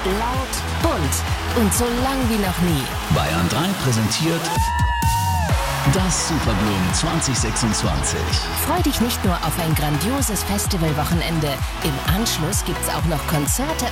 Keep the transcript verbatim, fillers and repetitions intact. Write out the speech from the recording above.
Laut, bunt und so lang wie noch nie. Bayern drei präsentiert das Superblumen zwanzig sechsundzwanzig. Freu dich nicht nur auf ein grandioses Festivalwochenende. Im Anschluss gibt's auch noch Konzerte